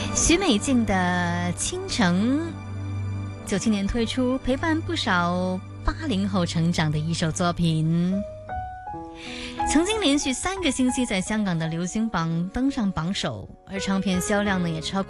许美静的《倾城》，97年推出，陪伴不少80后成长的一首作品。曾经连续3个星期在香港的流行榜登上榜首，而唱片销量呢也超过